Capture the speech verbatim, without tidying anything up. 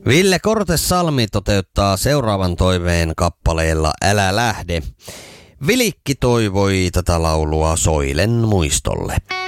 Ville Kortesalmi toteuttaa seuraavan toiveen kappaleella Älä lähde. Vilikki toivoi tätä laulua Soilen muistolle.